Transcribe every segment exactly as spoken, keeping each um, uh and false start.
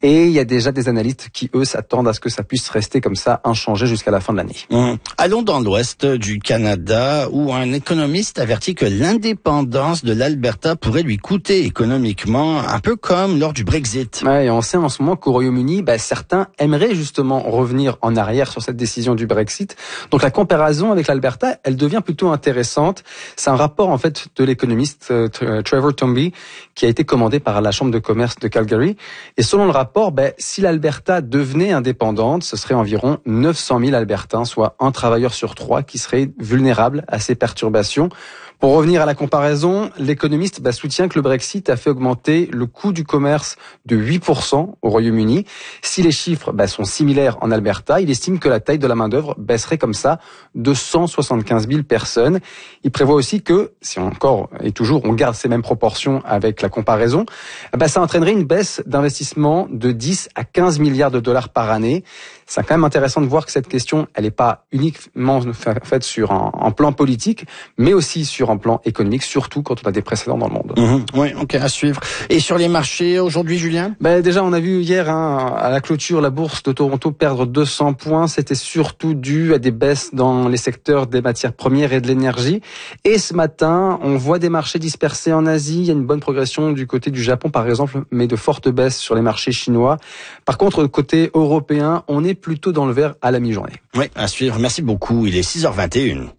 Et il y a déjà des analystes qui, eux, s'attendent à ce que ça puisse rester comme ça, inchangé jusqu'à la fin de l'année. Mmh. Allons dans l'ouest du Canada, où un économiste avertit que l'indépendance de l'Alberta pourrait lui coûter économiquement, un peu comme lors du Brexit. Ouais, et on sait en ce moment qu'au Royaume-Uni, bah, certains aimeraient justement revenir en arrière sur cette décision du Brexit. Donc la comparaison avec l'Alberta, elle devient plutôt intéressante. C'est un rapport en fait de l'économiste euh, Trevor Tombey qui a été commandé par la Chambre de commerce de Calgary. Et selon le rapport, bah, si l'Alberta devenait indépendante, ce serait environ neuf cent mille Albertains, soit un travailleur sur trois qui serait vulnérable à ces perturbations. Pour revenir à la comparaison, l'économiste bah, soutient que le Brexit a fait augmenter le coût du commerce de huit pour cent au Royaume-Uni. Si les chiffres bah, sont similaires en Alberta, il estime que la taille de la main-d'œuvre baisserait comme ça de cent soixante-quinze mille personnes. Il prévoit aussi que, si encore et toujours on garde ces mêmes proportions avec la comparaison, bah, ça entraînerait une baisse d'investissement de dix à quinze milliards de dollars par année. C'est quand même intéressant de voir que cette question, elle n'est pas uniquement faite sur un, un plan politique, mais aussi sur un plan économique, surtout quand on a des précédents dans le monde. Mmh, oui, ok, à suivre. Et sur les marchés aujourd'hui, Julien ? Ben déjà, on a vu hier hein, à la clôture la bourse de Toronto perdre deux cents points. C'était surtout dû à des baisses dans les secteurs des matières premières et de l'énergie. Et ce matin, on voit des marchés dispersés en Asie. Il y a une bonne progression du côté du Japon, par exemple, mais de fortes baisses sur les marchés chinois. Par contre, côté européen, on est plutôt dans le vert à la mi-journée. Oui, à suivre. Merci beaucoup. Il est six heures vingt et une.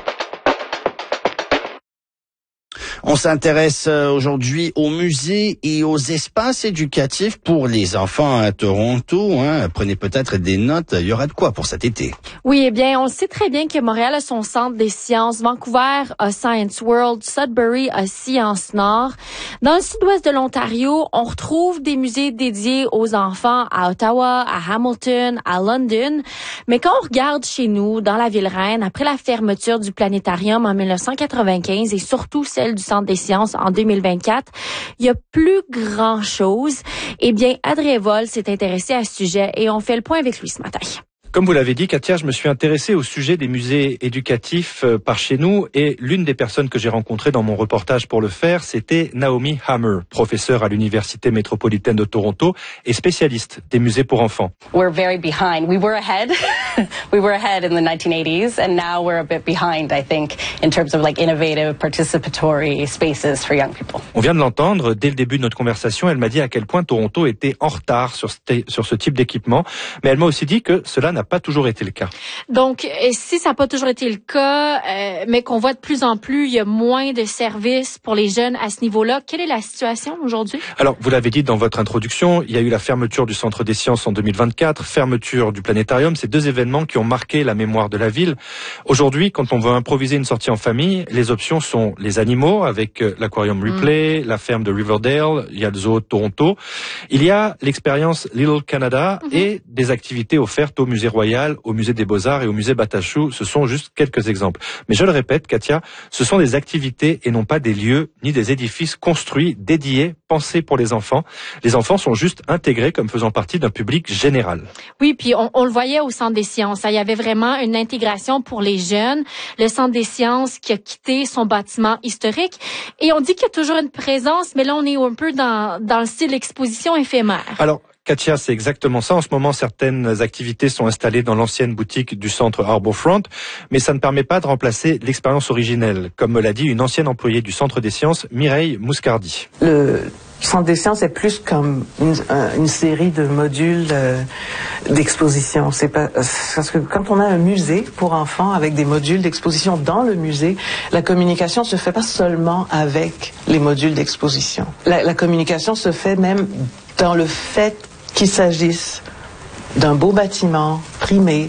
On s'intéresse aujourd'hui aux musées et aux espaces éducatifs pour les enfants à Toronto. Hein. Prenez peut-être des notes, il y aura de quoi pour cet été. Oui, eh bien, on sait très bien que Montréal a son centre des sciences, Vancouver a Science World, Sudbury a Science Nord. Dans le sud-ouest de l'Ontario, on retrouve des musées dédiés aux enfants à Ottawa, à Hamilton, à London. Mais quand on regarde chez nous, dans la ville-reine, après la fermeture du planétarium en dix-neuf cent quatre-vingt-quinze et surtout celle du Centre des sciences en deux mille vingt-quatre, il y a plus grand-chose. Eh bien, Adrien Vol s'est intéressé à ce sujet et on fait le point avec lui ce matin. Comme vous l'avez dit, Katia, je me suis intéressé au sujet des musées éducatifs par chez nous et l'une des personnes que j'ai rencontrées dans mon reportage pour le faire, c'était Naomi Hammer, professeure à l'Université métropolitaine de Toronto et spécialiste des musées pour enfants. We're very behind. We were ahead. We were ahead in the nineteen eighties and now we're a bit behind, I think, in terms of like innovative participatory spaces for young people. On vient de l'entendre, dès le début de notre conversation, elle m'a dit à quel point Toronto était en retard sur ce, sur ce type d'équipement, mais elle m'a aussi dit que cela n'a pas toujours été le cas. Donc, et si ça n'a pas toujours été le cas, euh, mais qu'on voit de plus en plus, il y a moins de services pour les jeunes à ce niveau-là. Quelle est la situation aujourd'hui? Alors, vous l'avez dit dans votre introduction, il y a eu la fermeture du Centre des sciences en deux mille vingt-quatre, fermeture du planétarium, ces deux événements qui ont marqué la mémoire de la ville. Aujourd'hui, quand on veut improviser une sortie en famille, les options sont les animaux avec l'aquarium Ripley, mmh. la ferme de Riverdale, il y a le zoo de Toronto. Il y a l'expérience Little Canada mmh. et des activités offertes au musée Royal, au musée des Beaux-Arts et au musée Batachou. Ce sont juste quelques exemples. Mais je le répète, Katia, ce sont des activités et non pas des lieux ni des édifices construits, dédiés, pensés pour les enfants. Les enfants sont juste intégrés comme faisant partie d'un public général. Oui, puis on, on le voyait au Centre des sciences. Il y avait vraiment une intégration pour les jeunes. Le Centre des sciences qui a quitté son bâtiment historique. Et on dit qu'il y a toujours une présence, mais là, on est un peu dans, dans le style exposition éphémère. Alors, Katia, c'est exactement ça. En ce moment, certaines activités sont installées dans l'ancienne boutique du centre Harbourfront, mais ça ne permet pas de remplacer l'expérience originelle, comme me l'a dit une ancienne employée du Centre des sciences, Mireille Mouscardi. Le Centre des sciences est plus comme une, une série de modules euh, d'exposition. C'est pas parce que quand on a un musée pour enfants avec des modules d'exposition dans le musée, la communication se fait pas seulement avec les modules d'exposition. La, la communication se fait même dans le fait qu'il s'agisse d'un beau bâtiment primé,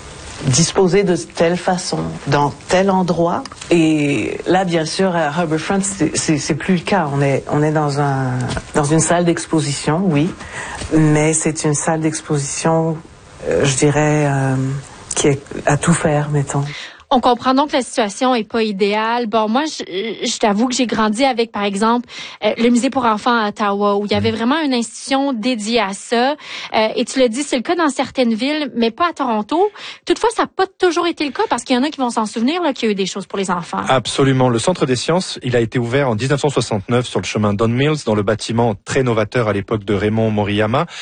disposé de telle façon, dans tel endroit. Et là, bien sûr, à Harbourfront, c'est, c'est, c'est plus le cas. On est, on est dans un, dans une salle d'exposition, oui, mais c'est une salle d'exposition, euh, je dirais, euh, qui est à tout faire, mettons. On comprend donc que la situation est pas idéale. Bon, moi, je, je t'avoue que j'ai grandi avec, par exemple, euh, le musée pour enfants à Ottawa, où il y avait vraiment une institution dédiée à ça. Euh, et tu l'as dit, c'est le cas dans certaines villes, mais pas à Toronto. Toutefois, ça n'a pas toujours été le cas, parce qu'il y en a qui vont s'en souvenir là, qu'il y a eu des choses pour les enfants. Absolument. Le Centre des sciences, il a été ouvert en dix-neuf cent soixante-neuf sur le chemin Don Mills, dans le bâtiment très novateur à l'époque de Raymond Moriyama.